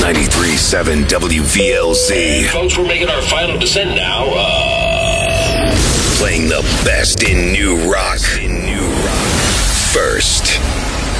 93.7 WVLZ. Folks, we're making our final descent now. Playing the best in new rock